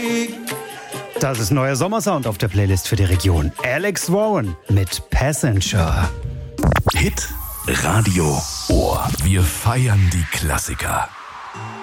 Das ist neuer Sommersound auf der Playlist für die Region. Alex Warren mit Passenger. Hit Radio Ohr. Wir feiern die Klassiker.